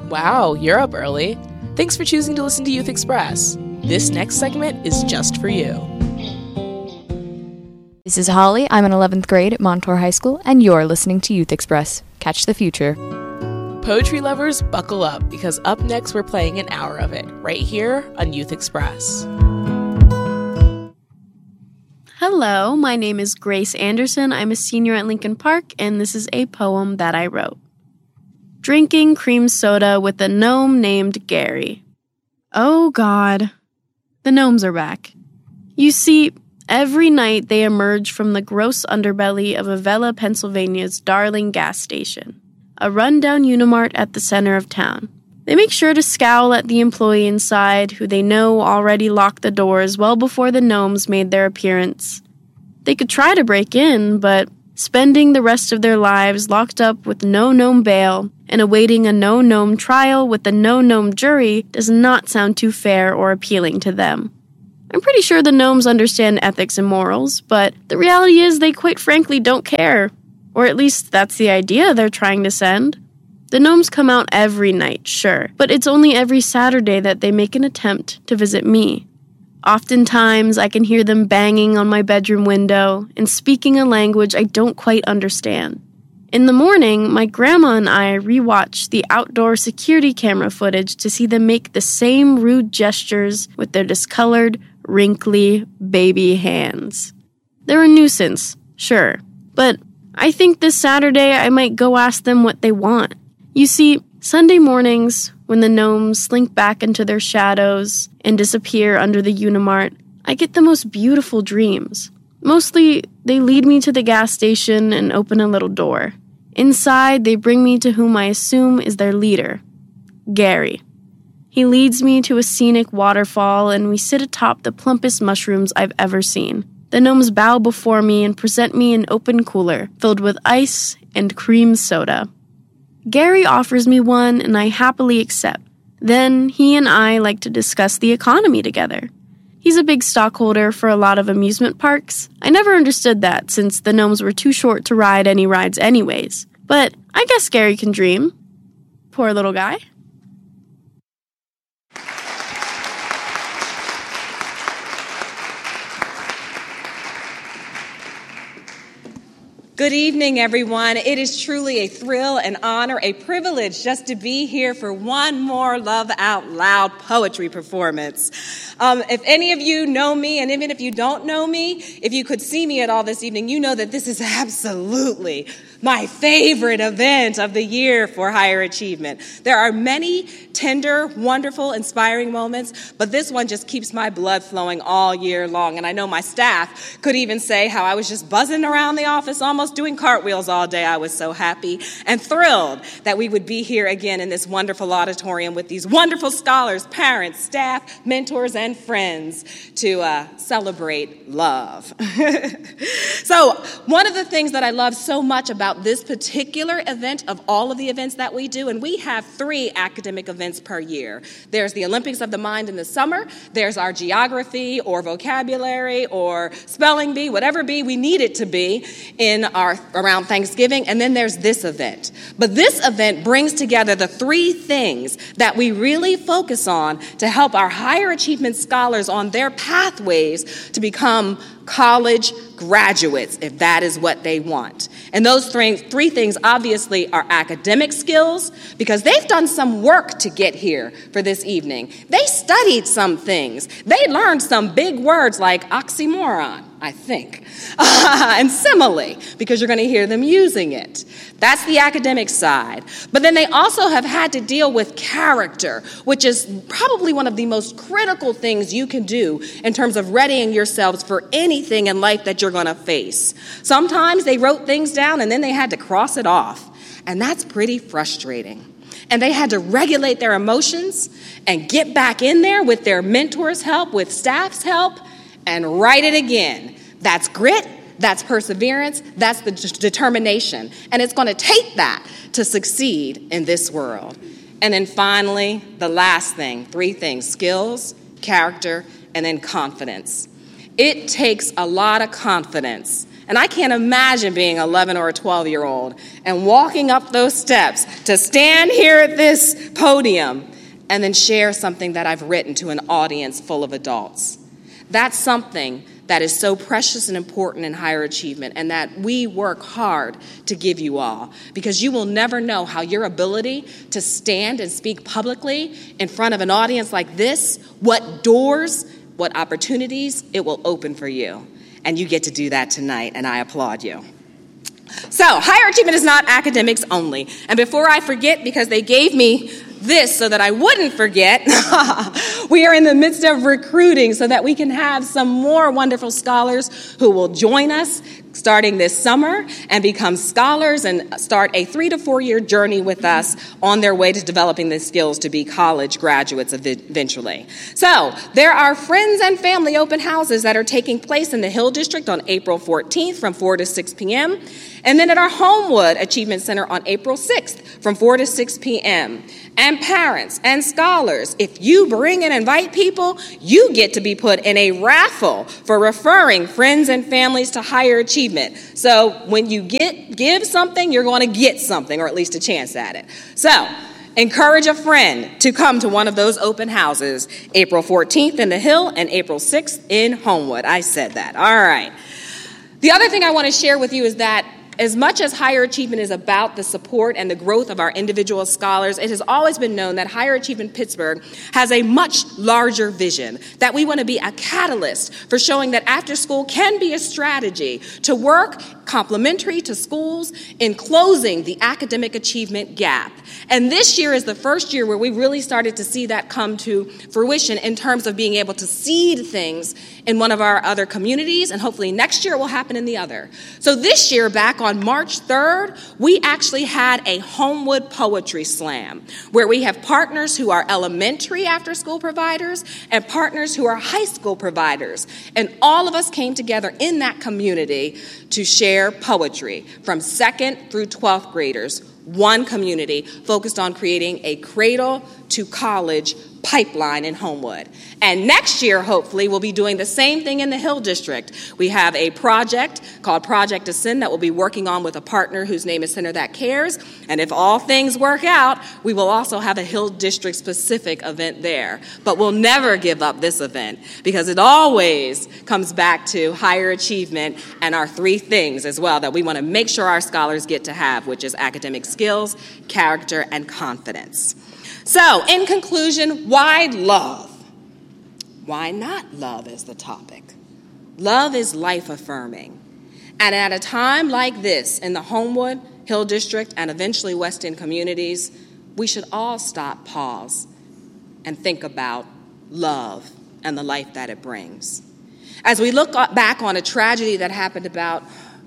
Wow, you're up early. Thanks for choosing to listen to Youth Express. This next segment is just for you. This is Holly. I'm in 11th grade at Montour High School, and you're listening to Youth Express. Catch the future. Poetry lovers, buckle up, because up next we're playing an hour of it, right here on Youth Express. Hello, my name is Grace Anderson. I'm a senior at Lincoln Park, and this is a poem that I wrote. Drinking cream soda with a gnome named Gary. Oh God, the gnomes are back. You see, every night they emerge from the gross underbelly of Avella, Pennsylvania's darling gas station, a rundown Unimart at the center of town. They make sure to scowl at the employee inside, who they know already locked the doors well before the gnomes made their appearance. They could try to break in, but spending the rest of their lives locked up with no gnome bail and awaiting a no gnome trial with a no gnome jury does not sound too fair or appealing to them. I'm pretty sure the gnomes understand ethics and morals, but the reality is they quite frankly don't care. Or at least that's the idea they're trying to send. The gnomes come out every night, sure, but it's only every Saturday that they make an attempt to visit me. Oftentimes, I can hear them banging on my bedroom window and speaking a language I don't quite understand. In the morning, my grandma and I rewatch the outdoor security camera footage to see them make the same rude gestures with their discolored, wrinkly baby hands. They're a nuisance, sure, but I think this Saturday I might go ask them what they want. You see, Sunday mornings, when the gnomes slink back into their shadows and disappear under the Unimart, I get the most beautiful dreams. Mostly, they lead me to the gas station and open a little door. Inside, they bring me to whom I assume is their leader, Gary. He leads me to a scenic waterfall, and we sit atop the plumpest mushrooms I've ever seen. The gnomes bow before me and present me an open cooler filled with ice and cream soda. Gary offers me one, and I happily accept. Then he and I like to discuss the economy together. He's a big stockholder for a lot of amusement parks. I never understood that, since the gnomes were too short to ride any rides anyways. But I guess Gary can dream. Poor little guy. Good evening, everyone. It is truly a thrill, an honor, a privilege just to be here for one more Love Out Loud poetry performance. If any of you know me, and even if you don't know me, if you could see me at all this evening, you know that this is absolutely my favorite event of the year for higher achievement. There are many tender, wonderful, inspiring moments, but this one just keeps my blood flowing all year long. And I know my staff could even say how I was just buzzing around the office, almost doing cartwheels all day. I was so happy and thrilled that we would be here again in this wonderful auditorium with these wonderful scholars, parents, staff, mentors, and friends to celebrate love. So one of the things that I love so much about this particular event of all of the events that we do, and we have 3 academic events per year. There's the Olympics of the Mind in the summer, there's our geography or vocabulary or spelling bee, whatever bee we need it to be in our around Thanksgiving, and then there's this event. But this event brings together the 3 things that we really focus on to help our higher achievement scholars on their pathways to become college graduates, if that is what they want. And those 3 things obviously are academic skills, because they've done some work to get here for this evening. They studied some things. They learned some big words like oxymoron, I think, and simile, because you're going to hear them using it. That's the academic side. But then they also have had to deal with character, which is probably one of the most critical things you can do in terms of readying yourselves for anything in life that you're going to face. Sometimes they wrote things down and then they had to cross it off, and that's pretty frustrating. And they had to regulate their emotions and get back in there with their mentors' help, with staff's help, and write it again. That's grit, that's perseverance, that's the determination. And it's going to take that to succeed in this world. And then finally, the last thing, 3 things: skills, character, and then confidence. It takes a lot of confidence And I can't imagine being 11 or a 12-year-old and walking up those steps to stand here at this podium and then share something that I've written to an audience full of adults. That's something that is so precious and important in higher achievement, and that we work hard to give you all, because you will never know how your ability to stand and speak publicly in front of an audience like this, what doors, what opportunities it will open for you. And you get to do that tonight, and I applaud you. So, higher achievement is not academics only. And before I forget, because they gave me this so that I wouldn't forget, we are in the midst of recruiting so that we can have some more wonderful scholars who will join us starting this summer and become scholars and start a 3 to 4 year journey with us on their way to developing the skills to be college graduates eventually. So there are friends and family open houses that are taking place in the Hill District on April 14th from 4 to 6 p.m. and then at our Homewood Achievement Center on April 6th from 4 to 6 p.m. And parents and scholars, if you bring and invite people, you get to be put in a raffle for referring friends and families to higher achievement. So when you give something, you're going to get something, or at least a chance at it. So encourage a friend to come to one of those open houses, April 14th in the Hill and April 6th in Homewood. I said that. All right. The other thing I want to share with you is that as much as higher achievement is about the support and the growth of our individual scholars, it has always been known that Higher Achievement Pittsburgh has a much larger vision, that we want to be a catalyst for showing that after school can be a strategy to work complementary to schools in closing the academic achievement gap. And this year is the first year where we really started to see that come to fruition in terms of being able to seed things in one of our other communities, and hopefully next year it will happen in the other. So this year, back on March 3rd, we actually had a Homewood Poetry Slam, where we have partners who are elementary after-school providers and partners who are high school providers. And all of us came together in that community to share poetry from 2nd through 12th graders, one community focused on creating a cradle to college pipeline in Homewood. And next year, hopefully, we'll be doing the same thing in the Hill District. We have a project called Project Ascend that we'll be working on with a partner whose name is Center That Cares. And if all things work out, we will also have a Hill District specific event there. But we'll never give up this event, because it always comes back to higher achievement and our 3 things as well that we want to make sure our scholars get to have, which is academic skills, character, and confidence. So, in conclusion, why love? Why not love is the topic. Love is life-affirming. And at a time like this in the Homewood, Hill District, and eventually West End communities, we should all stop, pause, and think about love and the life that it brings. As we look back on a tragedy that happened about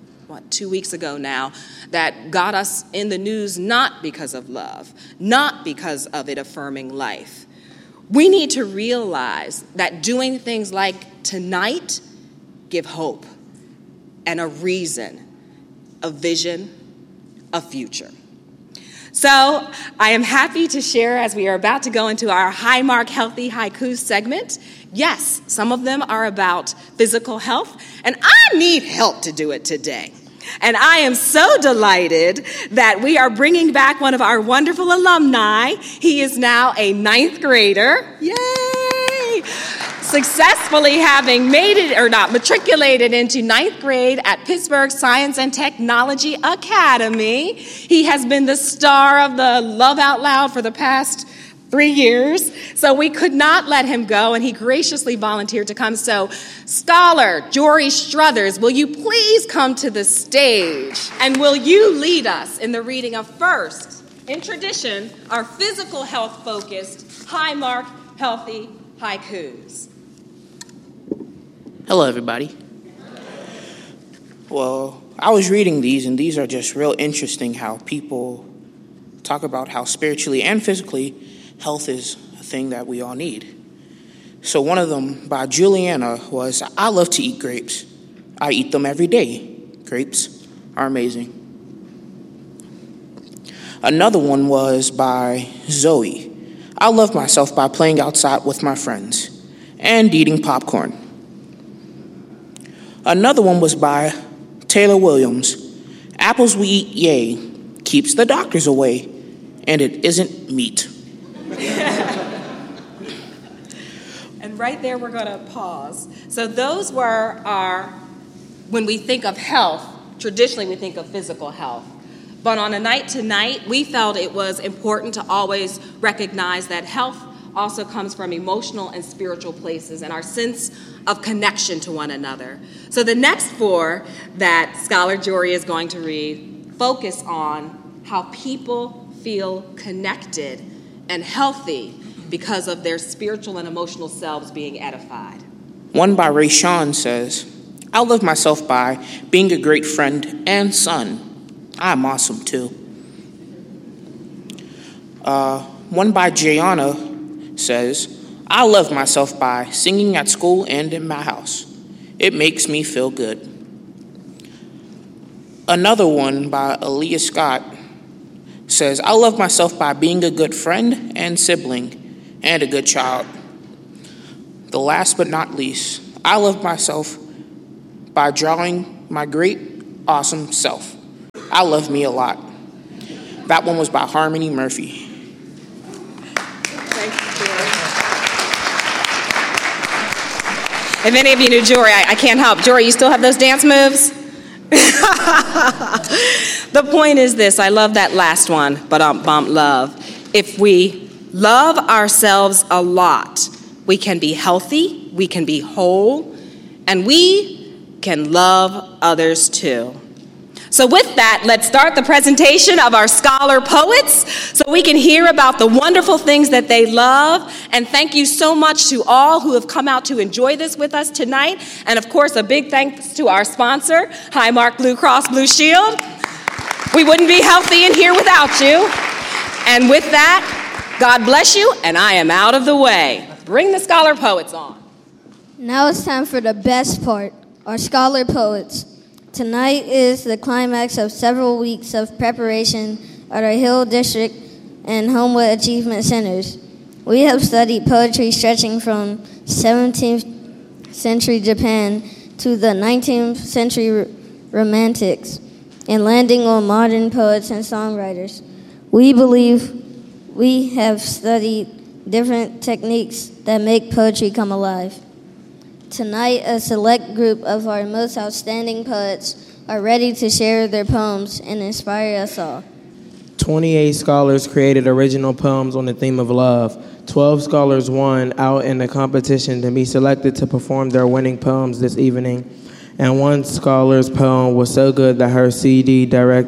2 weeks ago now, that got us in the news not because of love, not because of it affirming life. We need to realize that doing things like tonight give hope and a reason, a vision, a future. So I am happy to share, as we are about to go into our Highmark Healthy Haikus segment. Yes, some of them are about physical health, and I need help to do it today. And I am so delighted that we are bringing back one of our wonderful alumni. He is now a 9th grader. Yay! Successfully having matriculated into 9th grade at Pittsburgh Science and Technology Academy. He has been the star of the Love Out Loud for the past 3 years, so we could not let him go, and he graciously volunteered to come. So, Scholar Jory Struthers, will you please come to the stage, and will you lead us in the reading of first, in tradition, our physical health-focused Highmark Healthy Haikus. Hello, everybody. Well, I was reading these, and these are just real interesting how people talk about how spiritually and physically health is a thing that we all need. So one of them by Juliana was, I love to eat grapes. I eat them every day. Grapes are amazing. Another one was by Zoe. I love myself by playing outside with my friends and eating popcorn. Another one was by Taylor Williams, apples we eat, yay, keeps the doctors away, and it isn't meat. And right there, we're going to pause. So those were our, when we think of health, traditionally we think of physical health. But on a night tonight, we felt it was important to always recognize that health also comes from emotional and spiritual places and our sense of connection to one another. So the next four that Scholar Jory is going to read focus on how people feel connected and healthy because of their spiritual and emotional selves being edified. One by Ray Sean says, I love myself by being a great friend and son. I'm awesome too. One by Jayana says, I love myself by singing at school and in my house. It makes me feel good. Another one by Aaliyah Scott says, I love myself by being a good friend and sibling and a good child. The last but not least, I love myself by drawing my great, awesome self. I love me a lot. That one was by Harmony Murphy. Thank you, Jory. If any of you knew Jory, I can't help. Jory, you still have those dance moves? The point is this. I love that last one, but love. If we love ourselves a lot, we can be healthy, we can be whole, and we can love others too. So with that, let's start the presentation of our scholar poets so we can hear about the wonderful things that they love. And thank you so much to all who have come out to enjoy this with us tonight. And of course, a big thanks to our sponsor, Highmark Blue Cross Blue Shield. We wouldn't be healthy in here without you. And with that, God bless you, and I am out of the way. Bring the scholar poets on. Now it's time for the best part, our scholar poets. Tonight is the climax of several weeks of preparation at our Hill District and Homewood Achievement Centers. We have studied poetry stretching from 17th century Japan to the 19th century Romantics and landing on modern poets and songwriters. We believe we have studied different techniques that make poetry come alive. Tonight, a select group of our most outstanding poets are ready to share their poems and inspire us all. 28 scholars created original poems on the theme of love. 12 scholars won out in the competition to be selected to perform their winning poems this evening. And one scholar's poem was so good that her CD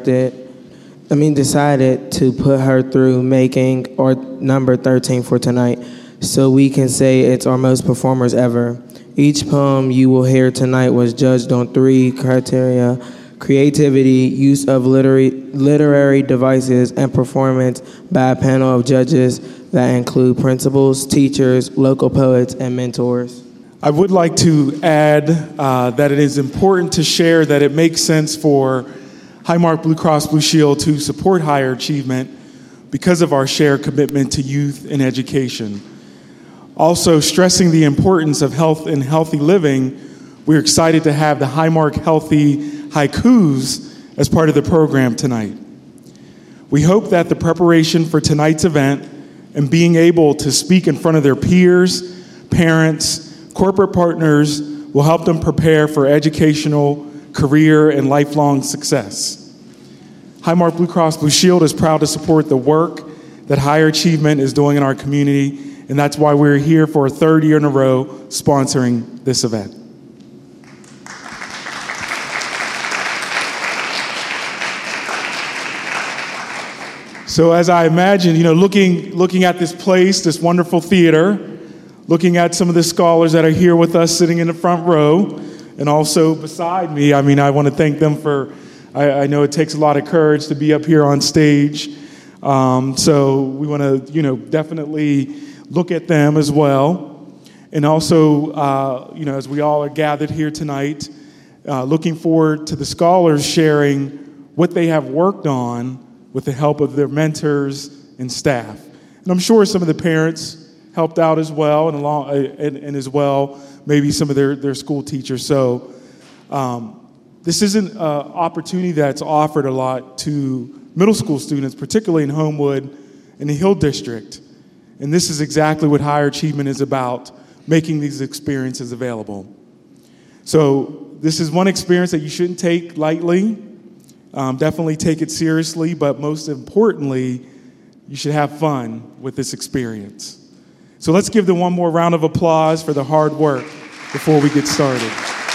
decided to put her through making our number 13 for tonight, so we can say it's our most performers ever. Each poem you will hear tonight was judged on 3 criteria: creativity, use of literary devices, and performance by a panel of judges that include principals, teachers, local poets, and mentors. I would like to add that it is important to share that it makes sense for Highmark Blue Cross Blue Shield to support higher achievement because of our shared commitment to youth and education. Also, stressing the importance of health and healthy living, we're excited to have the Highmark Healthy Haikus as part of the program tonight. We hope that the preparation for tonight's event and being able to speak in front of their peers, parents, corporate partners will help them prepare for educational, career, and lifelong success. Highmark Blue Cross Blue Shield is proud to support the work that higher achievement is doing in our community, and that's why we're here for a 3rd year in a row sponsoring this event. So as I imagine, looking at this place, this wonderful theater, looking at some of the scholars that are here with us sitting in the front row, and also beside me, I want to thank them for, I know it takes a lot of courage to be up here on stage. So we want to, definitely look at them as well. And also, as we all are gathered here tonight, looking forward to the scholars sharing what they have worked on with the help of their mentors and staff. And I'm sure some of the parents helped out as well, and as well, maybe some of their school teachers. So This isn't an opportunity that's offered a lot to middle school students, particularly in Homewood and the Hill District. And this is exactly what higher achievement is about, making these experiences available. So this is one experience that you shouldn't take lightly. Definitely take it seriously, but most importantly, you should have fun with this experience. So let's give them one more round of applause for the hard work before we get started.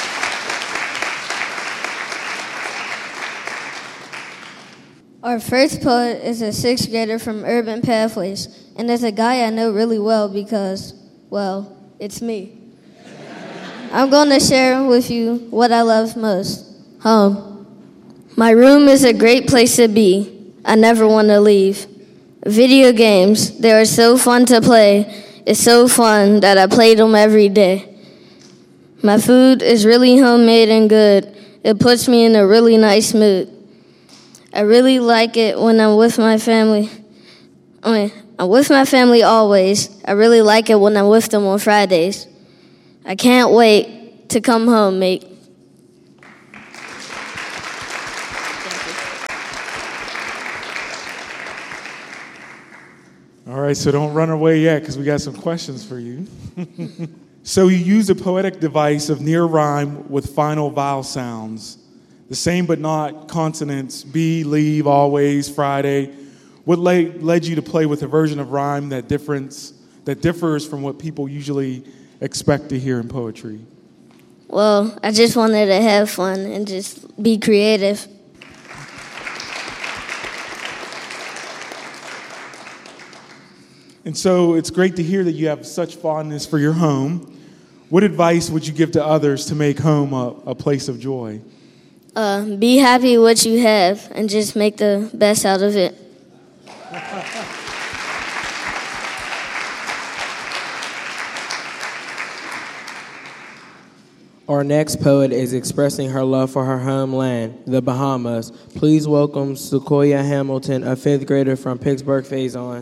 Our first poet is a sixth grader from Urban Pathways, and it's a guy I know really well because, well, it's me. I'm going to share with you what I love most, home. My room is a great place to be. I never want to leave. Video games, they are so fun to play. It's so fun that I play them every day. My food is really homemade and good. It puts me in a really nice mood. I really like it when I'm with my family. I'm with my family always. I really like it when I'm with them on Fridays. I can't wait to come home, mate. All right, so don't run away yet because we got some questions for you. So you use a poetic device of near rhyme with final vowel sounds. The same but not consonants, be, leave, always, Friday. What led you to play with a version of rhyme that differs from what people usually expect to hear in poetry? Well, I just wanted to have fun and just be creative. And so it's great to hear that you have such fondness for your home. What advice would you give to others to make home a place of joy? Be happy with what you have and just make the best out of it. Our next poet is expressing her love for her homeland, the Bahamas. Please welcome Sequoia Hamilton, a fifth grader from Pittsburgh Faison.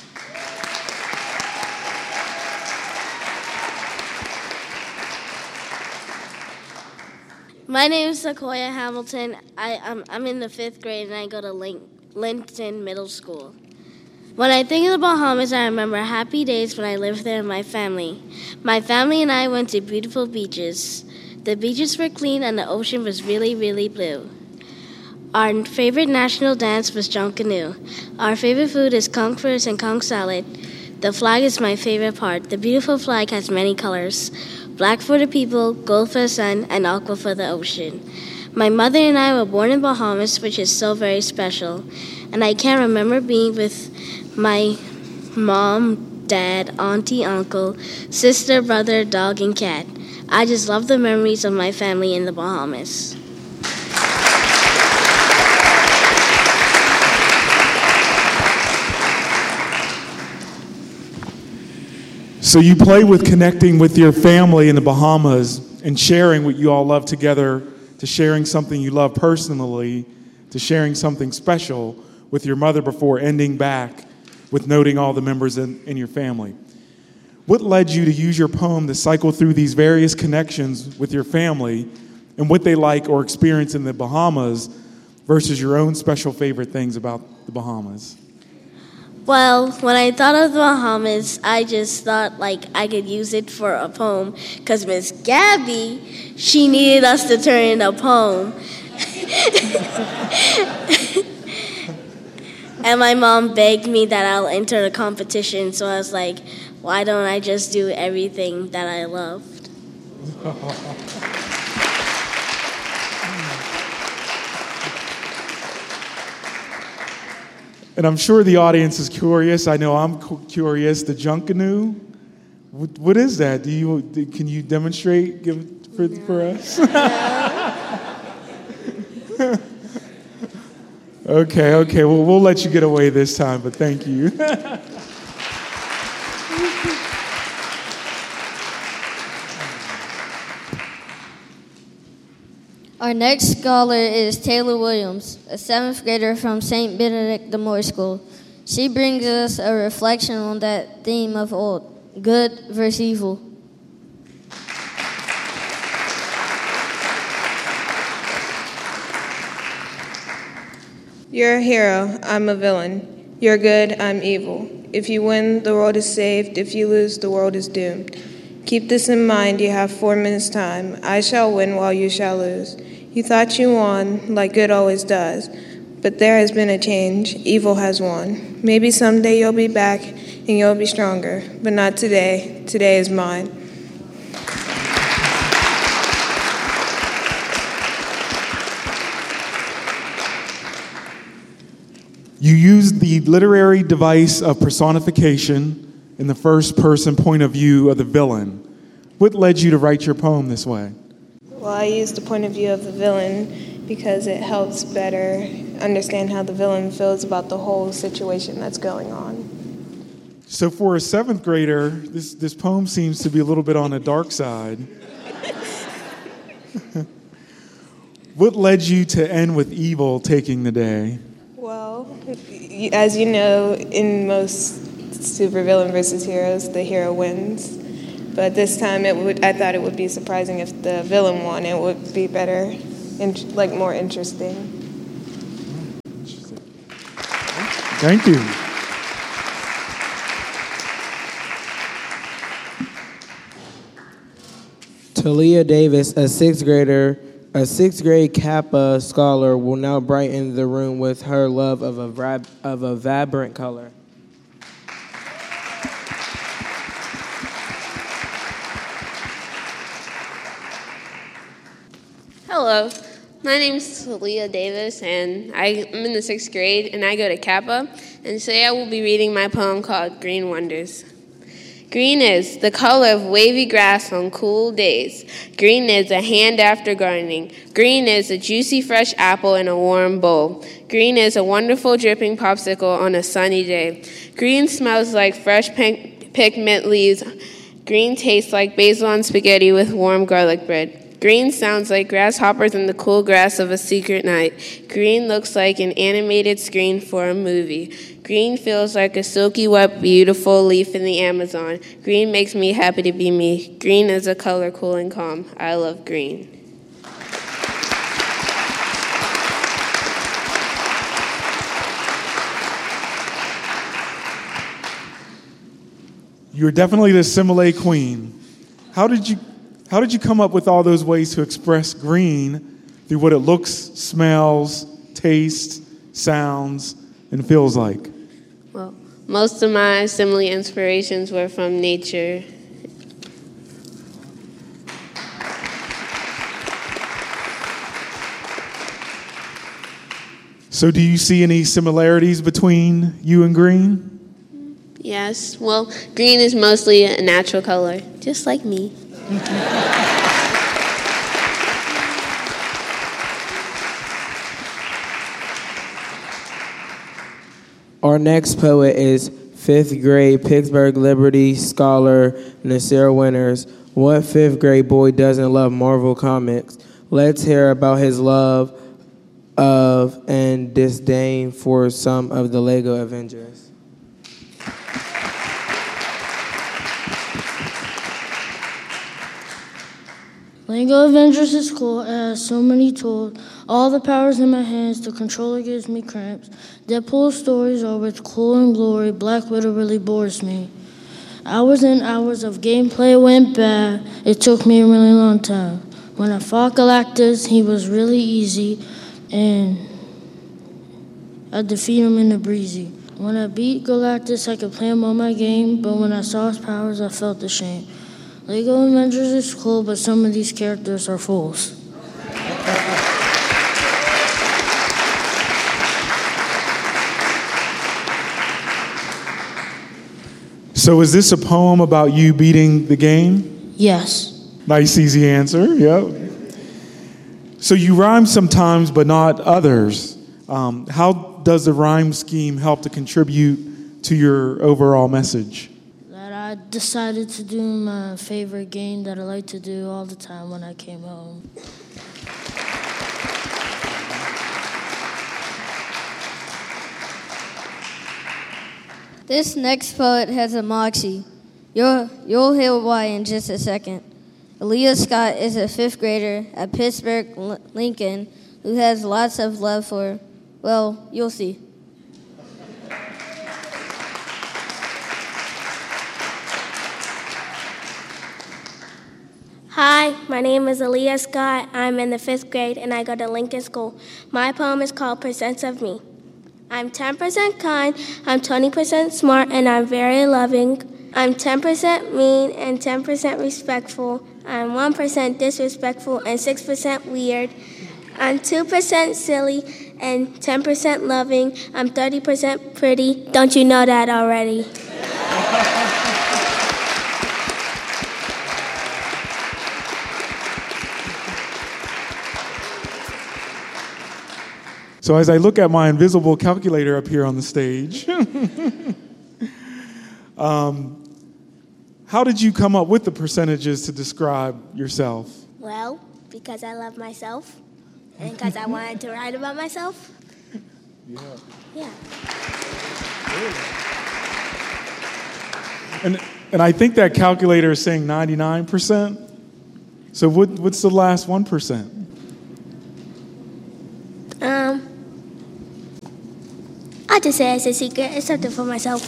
My name is Sequoia Hamilton. I'm in the fifth grade and I go to Linton Middle School. When I think of the Bahamas, I remember happy days when I lived there with my family. My family and I went to beautiful beaches. The beaches were clean and the ocean was really, really blue. Our favorite national dance was Junkanoo. Our favorite food is conch fruits and conch salad. The flag is my favorite part. The beautiful flag has many colors. Black for the people, gold for the sun, and aqua for the ocean. My mother and I were born in Bahamas, which is so very special. And I can remember being with my mom, dad, auntie, uncle, sister, brother, dog, and cat. I just love the memories of my family in the Bahamas. So you play with connecting with your family in the Bahamas and sharing what you all love together, to sharing something you love personally, to sharing something special with your mother before ending back with noting all the members in your family. What led you to use your poem to cycle through these various connections with your family and what they like or experience in the Bahamas versus your own special favorite things about the Bahamas? Well, when I thought of the Bahamas, I just thought like I could use it for a poem because Miss Gabby, she needed us to turn in a poem. And my mom begged me that I'll enter the competition, so I was like, why don't I just do everything that I loved? And I'm sure the audience is curious. I know I'm curious. The Junkanoo, what is that? Can you demonstrate? Give it for us. Okay. Well, we'll let you get away this time, but thank you. Our next scholar is Taylor Williams, a 7th grader from St. Benedict de Moore School. She brings us a reflection on that theme of old, good versus evil. You're a hero, I'm a villain. You're good, I'm evil. If you win, the world is saved. If you lose, the world is doomed. Keep this in mind, you have 4 minutes time. I shall win while you shall lose. You thought you won, like good always does. But there has been a change. Evil has won. Maybe someday you'll be back and you'll be stronger. But not today. Today is mine. You used the literary device of personification in the first-person point of view of the villain. What led you to write your poem this way? Well, I used the point of view of the villain because it helps better understand how the villain feels about the whole situation that's going on. So for a 7th grader, this poem seems to be a little bit on the dark side. What led you to end with evil taking the day? Well, as you know, in most supervillain versus heroes, the hero wins. But this time, I thought it would be surprising if the villain won. It would be better, more interesting. Thank you. Talia Davis, a 6th grade Kappa scholar, will now brighten the room with her love of a vibrant color. Hello, my name is Talia Davis, and I'm in the 6th grade, and I go to Kappa, and today I will be reading my poem called Green Wonders. Green is the color of wavy grass on cool days. Green is a hand after gardening. Green is a juicy fresh apple in a warm bowl. Green is a wonderful dripping popsicle on a sunny day. Green smells like fresh picked mint leaves. Green tastes like basil on spaghetti with warm garlic bread. Green sounds like grasshoppers in the cool grass of a secret night. Green looks like an animated screen for a movie. Green feels like a silky, wet, beautiful leaf in the Amazon. Green makes me happy to be me. Green is a color cool and calm. I love green. You're definitely the simile queen. How did you come up with all those ways to express green through what it looks, smells, tastes, sounds, and feels like? Well, most of my simile inspirations were from nature. So do you see any similarities between you and green? Yes, well, green is mostly a natural color, just like me. Our next poet is 5th grade Pittsburgh Liberty scholar Nasir Winters. What 5th grade boy doesn't love Marvel Comics? Let's hear about his love of and disdain for some of the Lego Avengers. Lego Avengers is cool. It has so many tools. All the powers in my hands. The controller gives me cramps. Deadpool's stories are with cool and glory. Black Widow really bores me. Hours and hours of gameplay went bad. It took me a really long time. When I fought Galactus, he was really easy, and I defeated him in a breezy. When I beat Galactus, I could play him on my game, but when I saw his powers, I felt ashamed. Lego Avengers is cool, but some of these characters are fools. So is this a poem about you beating the game? Yes. Nice, easy answer, yep. So you rhyme sometimes, but not others. How does the rhyme scheme help to contribute to your overall message? I decided to do my favorite game that I like to do all the time when I came home. This next poet has a moxie. You'll hear why in just a second. Aaliyah Scott is a 5th grader at Pittsburgh Lincoln who has lots of love for Well, you'll see. Hi, my name is Aaliyah Scott. I'm in the 5th grade and I go to Lincoln School. My poem is called Percents of Me. I'm 10% kind, I'm 20% smart, and I'm very loving. I'm 10% mean and 10% respectful. I'm 1% disrespectful and 6% weird. I'm 2% silly and 10% loving. I'm 30% pretty. Don't you know that already? So as I look at my invisible calculator up here on the stage, how did you come up with the percentages to describe yourself? Well, because I love myself and because I wanted to write about myself. Yeah. And I think that calculator is saying 99%. So what's the last 1%? I'll just say it's a secret. It's something for myself.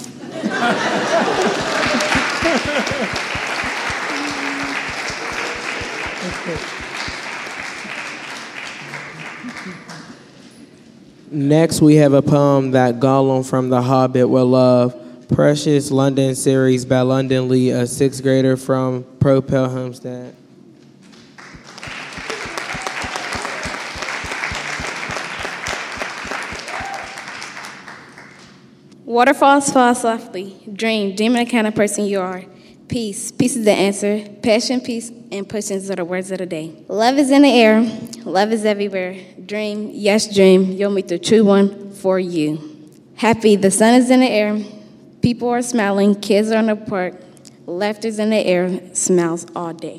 Next, we have a poem that Gollum from The Hobbit will love. Precious London series by London Lee, a 6th grader from Propel Homestead. Waterfalls fall softly. Dream the kind of person you are. Peace is the answer. Passion, peace, and patience are the words of the day. Love is in the air. Love is everywhere. Dream, yes, dream. You'll meet the true one for you. Happy, the sun is in the air. People are smiling. Kids are in the park. Laughter's in the air. Smiles all day.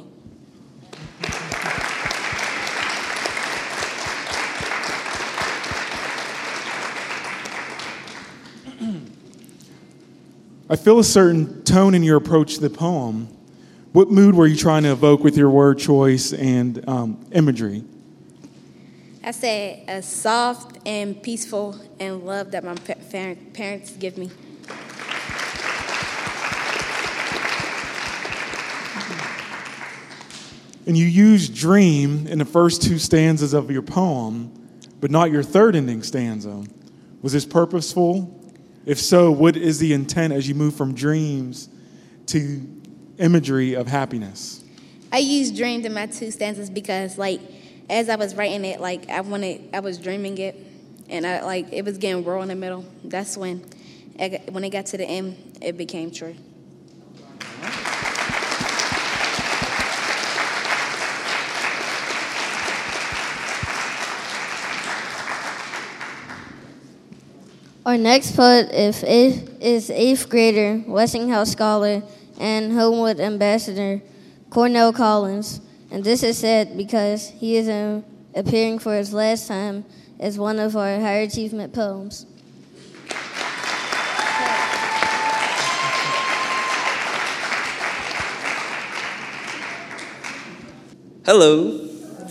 I feel a certain tone in your approach to the poem. What mood were you trying to evoke with your word choice and imagery? I said a soft and peaceful and love that my parents give me. And you use dream in the first 2 stanzas of your poem, but not your third ending stanza. Was this purposeful? If so, what is the intent as you move from dreams to imagery of happiness? I used dreamed in my 2 stanzas because, as I was writing it, I was dreaming it, and it was getting raw in the middle. That's when it got to the end, it became true. Our next poet is 8th grader, Westinghouse scholar, and Homewood ambassador, Cornell Collins. And this is said because he is appearing for his last time as one of our higher achievement poems. Hello.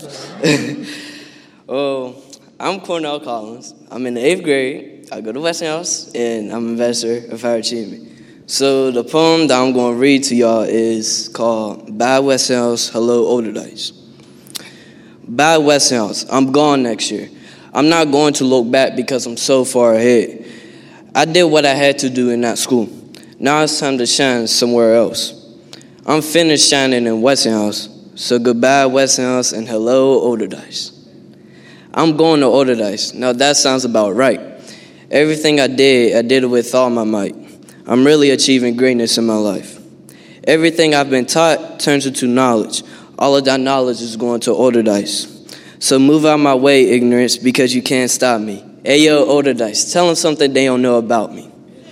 I'm Cornell Collins. I'm in the 8th grade. I go to Westinghouse, and I'm an ambassador of higher achievement. So the poem that I'm going to read to y'all is called Bye Westinghouse, Hello Olderdice. Bye Westinghouse, I'm gone next year. I'm not going to look back because I'm so far ahead. I did what I had to do in that school. Now it's time to shine somewhere else. I'm finished shining in Westinghouse, so goodbye Westinghouse and hello Olderdice. I'm going to Olderdice. Now that sounds about right. Everything I did it with all my might. I'm really achieving greatness in my life. Everything I've been taught turns into knowledge. All of that knowledge is going to Olderdice. So move out my way, ignorance, because you can't stop me. Hey, yo, Olderdice, tell them something they don't know about me.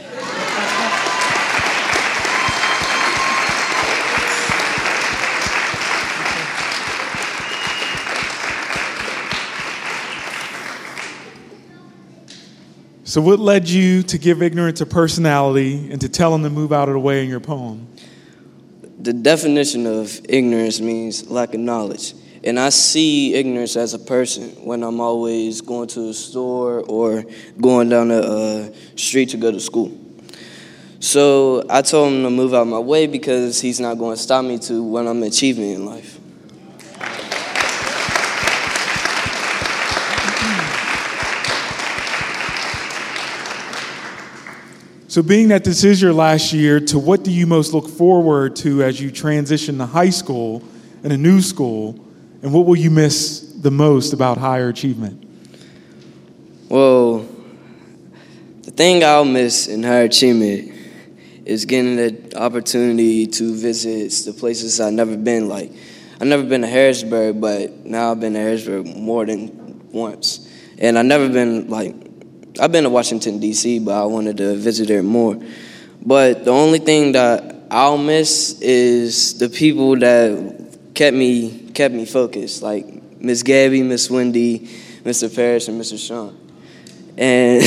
So what led you to give ignorance a personality and to tell them to move out of the way in your poem? The definition of ignorance means lack of knowledge. And I see ignorance as a person when I'm always going to the store or going down the street to go to school. So I told him to move out of my way because he's not going to stop me to what I'm achieving in life. So being that this is your last year, to what do you most look forward to as you transition to high school and a new school? And what will you miss the most about higher achievement? Well, the thing I'll miss in higher achievement is getting the opportunity to visit the places I've never been. Like, I've never been to Harrisburg, but now I've been to Harrisburg more than once. And I've been to Washington, D.C., but I wanted to visit there more. But the only thing that I'll miss is the people that kept me focused, like Miss Gabby, Miss Wendy, Mr. Parrish, and Mr. Sean. And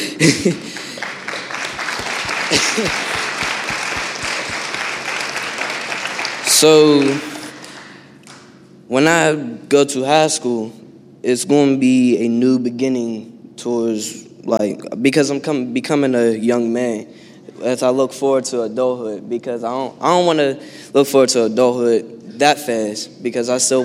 so when I go to high school, it's going to be a new beginning towards, because I'm becoming a young man. As I look forward to adulthood, because I don't want to look forward to adulthood that fast, because I'm still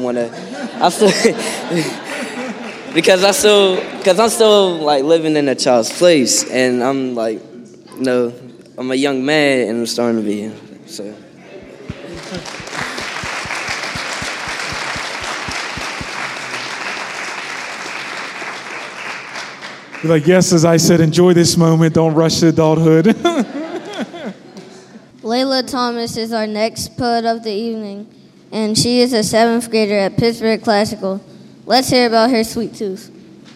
living in a child's place, and I'm I'm a young man and I'm starting to be, so. You're like, yes, as I said, enjoy this moment, don't rush to adulthood. Layla Thomas is our next poet of the evening, and she is a 7th grader at Pittsburgh Classical. Let's hear about her sweet tooth.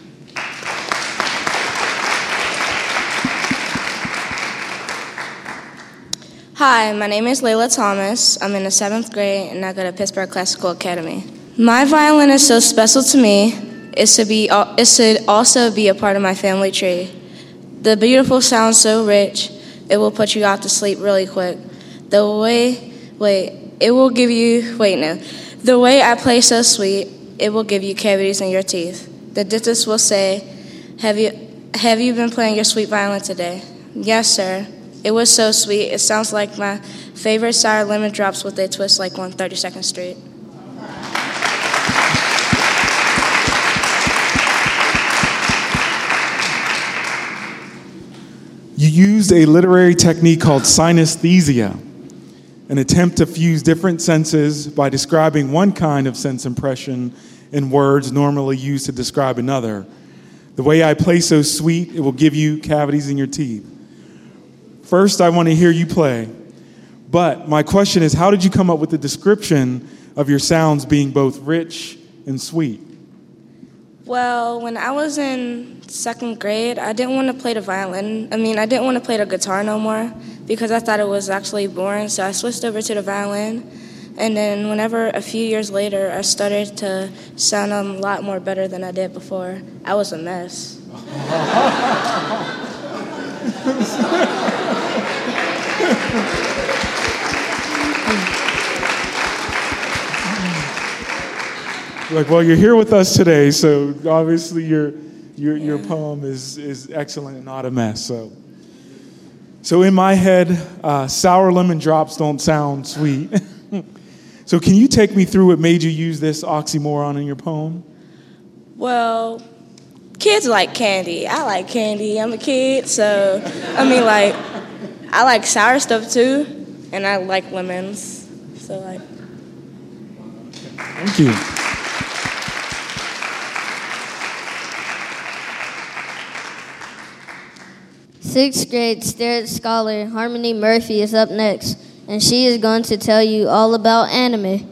Hi, my name is Layla Thomas. I'm in the 7th grade, and I go to Pittsburgh Classical Academy. My violin is so special to me. It should also be a part of my family tree. The beautiful sound so rich, it will put you out to sleep really quick. The way I play so sweet, it will give you cavities in your teeth. The dentist will say, have you been playing your sweet violin today? Yes, sir. It was so sweet. It sounds like my favorite sour lemon drops with a twist like on 32nd Street. You used a literary technique called synesthesia, an attempt to fuse different senses by describing one kind of sense impression in words normally used to describe another. The way I play so sweet, it will give you cavities in your teeth. First, I want to hear you play. But my question is, how did you come up with the description of your sounds being both rich and sweet? Well, when I was in 2nd grade, I didn't want to play the violin. I didn't want to play the guitar no more because I thought it was actually boring, so I switched over to the violin. And then whenever a few years later, I started to sound a lot more better than I did before. I was a mess. Well, you're here with us today, so obviously your poem is excellent and not a mess. So in my head, sour lemon drops don't sound sweet. So can you take me through what made you use this oxymoron in your poem? Well, kids like candy. I like candy. I'm a kid, so I like sour stuff too, and I like lemons. Thank you. Sixth grade Starrett scholar Harmony Murphy is up next, and she is going to tell you all about anime.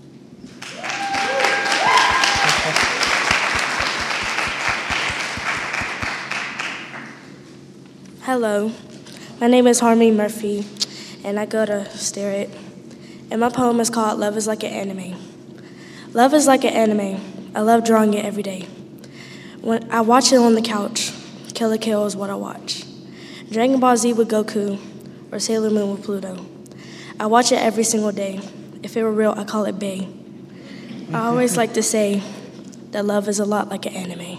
Hello, my name is Harmony Murphy, and I go to Starrett, and my poem is called Love is Like an Anime. Love is like an anime. I love drawing it every day. When I watch it on the couch, Kill la Kill is what I watch. Dragon Ball Z with Goku, or Sailor Moon with Pluto. I watch it every single day. If it were real, I'd call it Bae. I always like to say that love is a lot like an anime.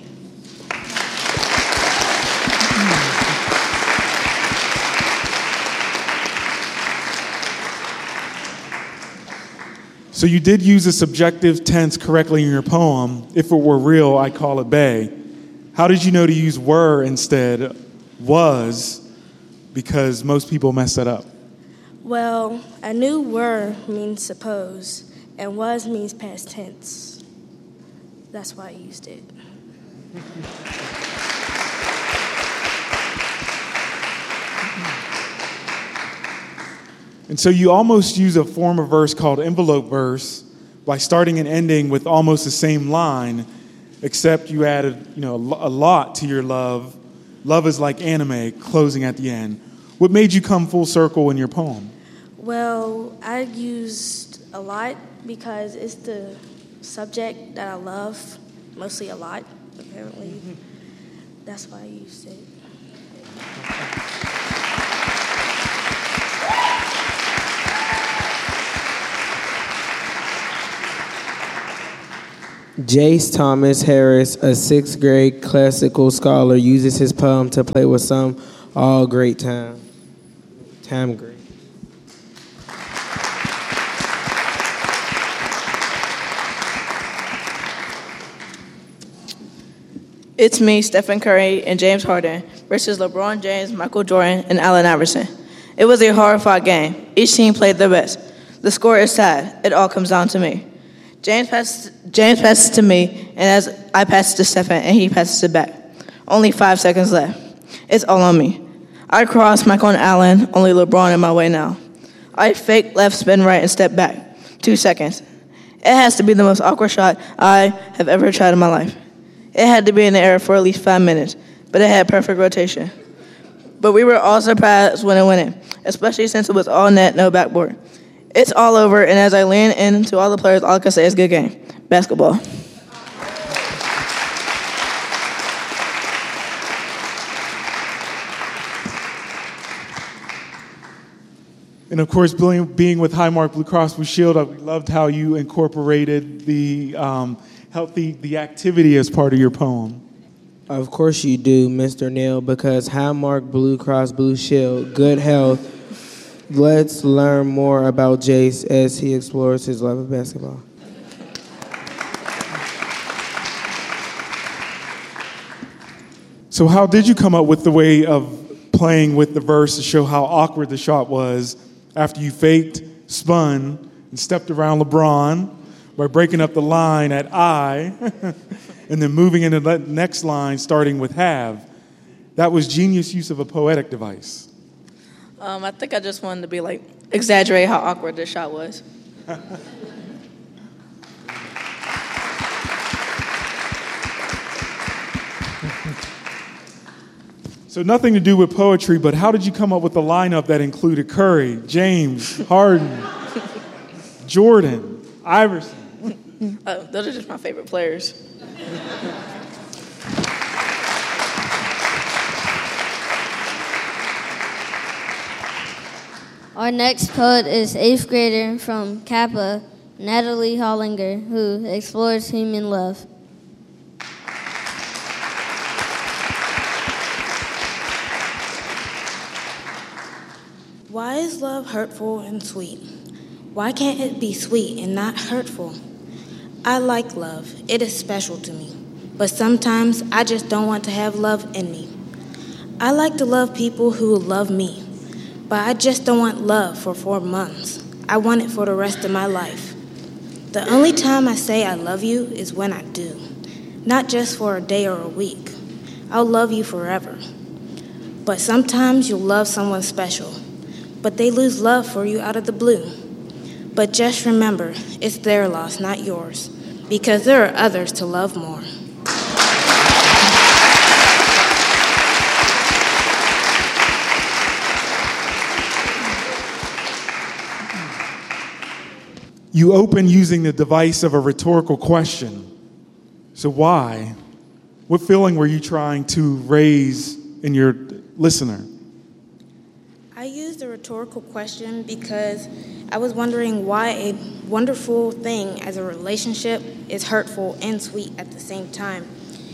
So you did use a subjective tense correctly in your poem. If it were real, I'd call it bae. How did you know to use were instead was? Because most people mess that up. Well, I knew were means suppose, and was means past tense. That's why I used it. And so you almost use a form of verse called envelope verse by starting and ending with almost the same line, except you added, a lot to your love. Love is like anime, closing at the end. What made you come full circle in your poem? Well, I used a lot because it's the subject that I love, mostly a lot, apparently. That's why I used it. Jace Thomas Harris, a 6th grade classical scholar, uses his poem to play with some all great time great. It's me, Stephen Curry, and James Harden versus LeBron James, Michael Jordan, and Allen Iverson. It was a hard-fought game. Each team played their best. The score is tied. It all comes down to me. James passes to me, and as I pass it to Stephen, and he passes it back. Only 5 seconds left. It's all on me. I cross Michael and Allen, only LeBron in my way now. I fake left, spin right, and step back. 2 seconds. It has to be the most awkward shot I have ever tried in my life. It had to be in the air for at least 5 minutes, but it had perfect rotation. But we were all surprised when it went in, especially since it was all net, no backboard. It's all over, and as I lean in to all the players, all I can say is good game. Basketball. And of course, being with Highmark Blue Cross Blue Shield, I loved how you incorporated the activity as part of your poem. Of course you do, Mr. Neal, because Highmark Blue Cross Blue Shield, good health. Let's learn more about Jace as he explores his love of basketball. So how did you come up with the way of playing with the verse to show how awkward the shot was after you faked, spun, and stepped around LeBron by breaking up the line at I and then moving into the next line starting with have? That was genius use of a poetic device. I think I just wanted to exaggerate how awkward this shot was. So nothing to do with poetry, but how did you come up with a lineup that included Curry, James, Harden, Jordan, Iverson? Those are just my favorite players. Our next poet is 8th grader from Kappa, Natalie Hollinger, who explores human love. Why is love hurtful and sweet? Why can't it be sweet and not hurtful? I like love. It is special to me. But sometimes I just don't want to have love in me. I like to love people who will love me. But I just don't want love for 4 months. I want it for the rest of my life. The only time I say I love you is when I do. Not just for a day or a week. I'll love you forever. But sometimes you'll love someone special. But they lose love for you out of the blue. But just remember, it's their loss, not yours. Because there are others to love more. You open using the device of a rhetorical question. So why? What feeling were you trying to raise in your listener? I used a rhetorical question because I was wondering why wonderful thing as a relationship is hurtful and sweet at the same time.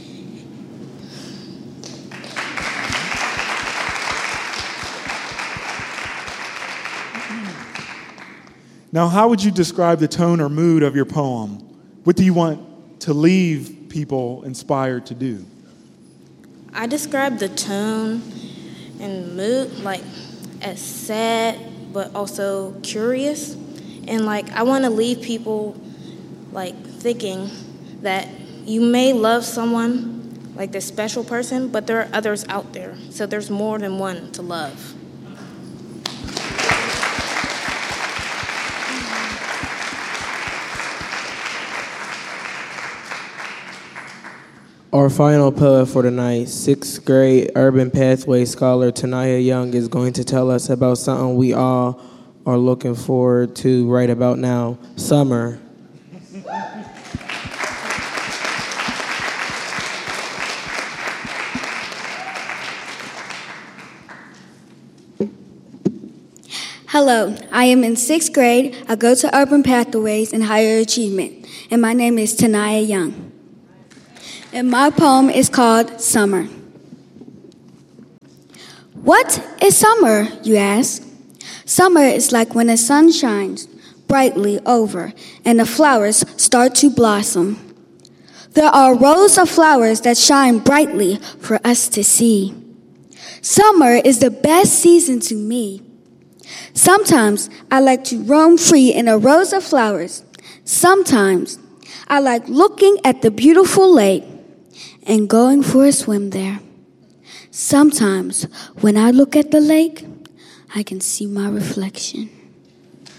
Now, how would you describe the tone or mood of your poem? What do you want to leave people inspired to do? I describe the tone and mood like as sad but also curious, and like I want to leave people like thinking that you may love someone like this special person, but there are others out there, so there's more than one to love. Our final poet for tonight, 6th grade Urban Pathway scholar Tanaya Young, is going to tell us about something we all are looking forward to right about now, summer. Hello, I am in 6th grade. I go to Urban Pathways in Higher Achievement, and my name is Tanaya Young. And my poem is called Summer. What is summer, you ask? Summer is like when the sun shines brightly over and the flowers start to blossom. There are rows of flowers that shine brightly for us to see. Summer is the best season to me. Sometimes I like to roam free in the rows of flowers. Sometimes I like looking at the beautiful lake and going for a swim there. Sometimes when I look at the lake, I can see my reflection.